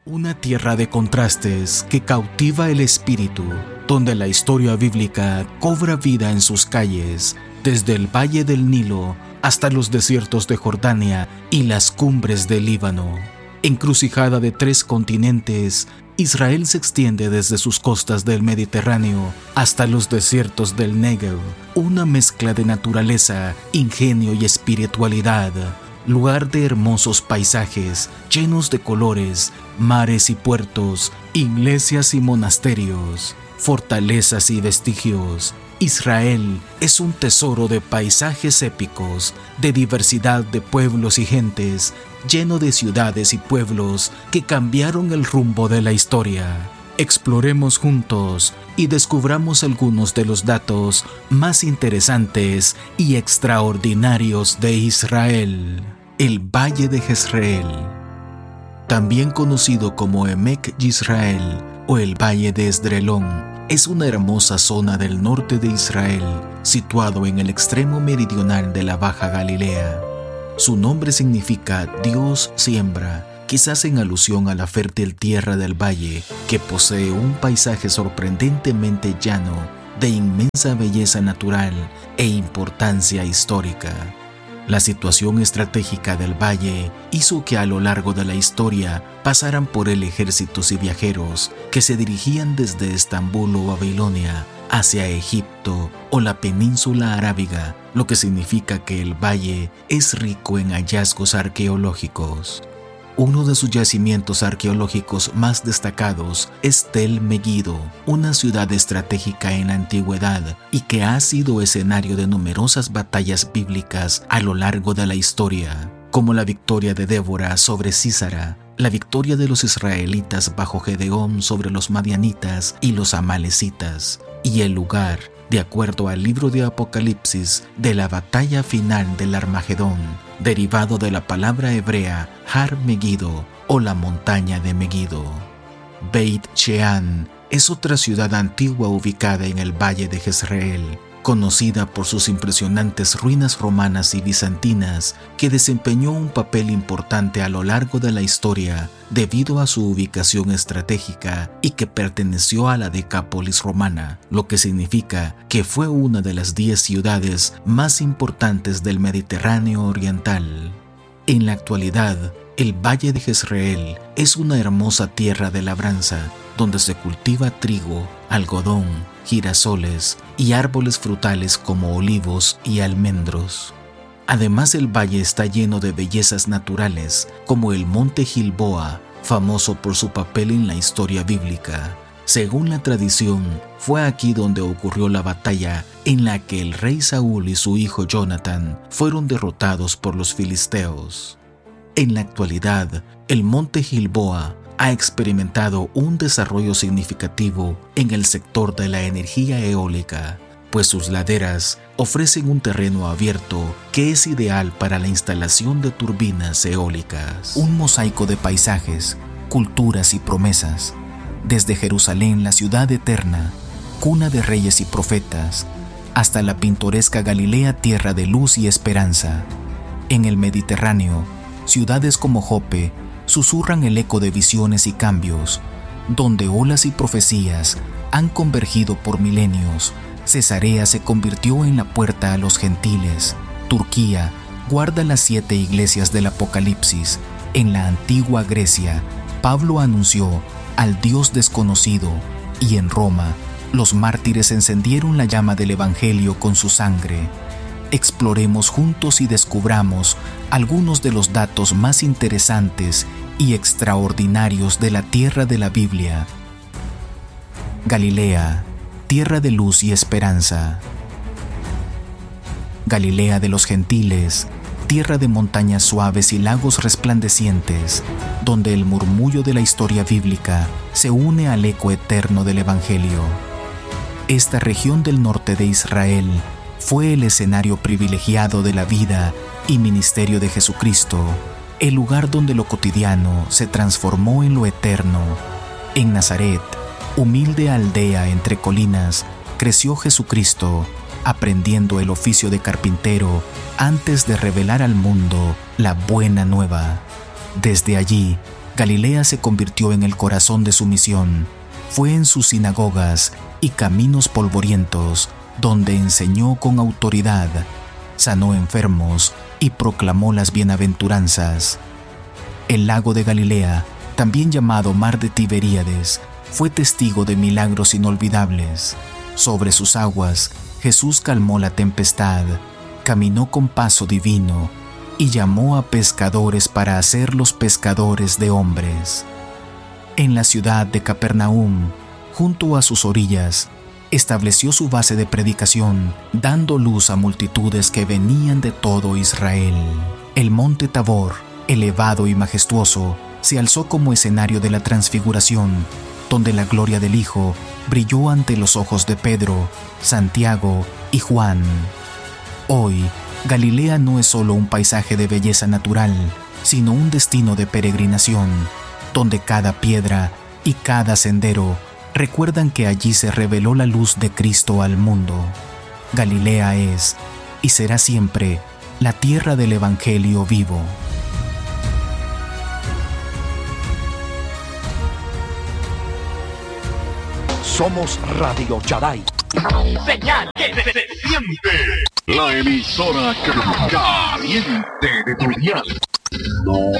Una tierra de contrastes que cautiva el espíritu, donde la historia bíblica cobra vida en sus calles, desde el valle del Nilo hasta los desiertos de Jordania y las cumbres del Líbano. Encrucijada de 3 continentes, Israel se extiende desde sus costas del Mediterráneo hasta los desiertos del Negev, una mezcla de naturaleza, ingenio y espiritualidad. Lugar de hermosos paisajes, llenos de colores, mares y puertos, iglesias y monasterios, fortalezas y vestigios. Israel es un tesoro de paisajes épicos, de diversidad de pueblos y gentes, lleno de ciudades y pueblos que cambiaron el rumbo de la historia. Exploremos juntos y descubramos algunos de los datos más interesantes y extraordinarios de Israel. El Valle de Jezreel, también conocido como Emek Yisrael o el Valle de Esdrelón, es una hermosa zona del norte de Israel, situado en el extremo meridional de la Baja Galilea. Su nombre significa Dios siembra, quizás en alusión a la fértil tierra del valle, que posee un paisaje sorprendentemente llano, de inmensa belleza natural e importancia histórica. La situación estratégica del valle hizo que a lo largo de la historia pasaran por él ejércitos y viajeros que se dirigían desde Estambul o Babilonia hacia Egipto o la península arábiga, lo que significa que el valle es rico en hallazgos arqueológicos. Uno de sus yacimientos arqueológicos más destacados es Tel Megiddo, una ciudad estratégica en la antigüedad y que ha sido escenario de numerosas batallas bíblicas a lo largo de la historia, como la victoria de Débora sobre Sísara, la victoria de los israelitas bajo Gedeón sobre los madianitas y los amalecitas, y el lugar, de acuerdo al libro de Apocalipsis, de la batalla final del Armagedón, derivado de la palabra hebrea Har Megiddo o la montaña de Megiddo. Beit Shean es otra ciudad antigua ubicada en el valle de Jezreel, conocida por sus impresionantes ruinas romanas y bizantinas, que desempeñó un papel importante a lo largo de la historia debido a su ubicación estratégica y que perteneció a la Decápolis romana, lo que significa que fue una de las 10 ciudades más importantes del Mediterráneo oriental. En la actualidad, el Valle de Jezreel es una hermosa tierra de labranza, donde se cultiva trigo, algodón, girasoles y árboles frutales como olivos y almendros. Además, el valle está lleno de bellezas naturales, como el monte Gilboa, famoso por su papel en la historia bíblica. Según la tradición, fue aquí donde ocurrió la batalla en la que el rey Saúl y su hijo Jonatán fueron derrotados por los filisteos. En la actualidad, el monte Gilboa ha experimentado un desarrollo significativo en el sector de la energía eólica, pues sus laderas ofrecen un terreno abierto que es ideal para la instalación de turbinas eólicas. Un mosaico de paisajes, culturas y promesas, desde Jerusalén, la ciudad eterna, cuna de reyes y profetas, hasta la pintoresca Galilea, tierra de luz y esperanza. En el Mediterráneo, ciudades como Jope susurran el eco de visiones y cambios, donde olas y profecías han convergido por milenios. Cesarea se convirtió en la puerta a los gentiles. Turquía guarda las 7 iglesias del Apocalipsis. En la antigua Grecia, Pablo anunció al Dios desconocido, y en Roma, los mártires encendieron la llama del Evangelio con su sangre. Exploremos juntos y descubramos algunos de los datos más interesantes y extraordinarios de la tierra de la Biblia. Galilea, tierra de luz y esperanza. Galilea de los gentiles, tierra de montañas suaves y lagos resplandecientes, donde el murmullo de la historia bíblica se une al eco eterno del Evangelio. Esta región del norte de Israel fue el escenario privilegiado de la vida y ministerio de Jesucristo, el lugar donde lo cotidiano se transformó en lo eterno. En Nazaret, humilde aldea entre colinas, creció Jesucristo, aprendiendo el oficio de carpintero antes de revelar al mundo la buena nueva. Desde allí, Galilea se convirtió en el corazón de su misión. Fue en sus sinagogas y caminos polvorientos donde enseñó con autoridad, sanó enfermos y proclamó las bienaventuranzas. El lago de Galilea, también llamado Mar de Tiberíades, fue testigo de milagros inolvidables. Sobre sus aguas, Jesús calmó la tempestad, caminó con paso divino y llamó a pescadores para hacerlos pescadores de hombres. En la ciudad de Capernaum, junto a sus orillas, estableció su base de predicación, dando luz a multitudes que venían de todo Israel. El monte Tabor, elevado y majestuoso, se alzó como escenario de la transfiguración, donde la gloria del Hijo brilló ante los ojos de Pedro, Santiago y Juan. Hoy, Galilea no es solo un paisaje de belleza natural, sino un destino de peregrinación, donde cada piedra y cada sendero recuerdan que allí se reveló la luz de Cristo al mundo. Galilea es, y será siempre, la tierra del Evangelio vivo. Somos Radio Shaddai. Señal que se siente. La emisora caliente de tu dial. No